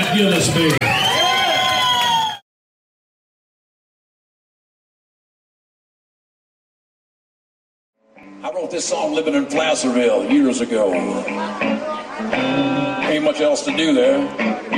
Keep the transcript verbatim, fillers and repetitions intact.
Pat Gillespie. I wrote this song living in Placerville years ago. Ain't much else to do there.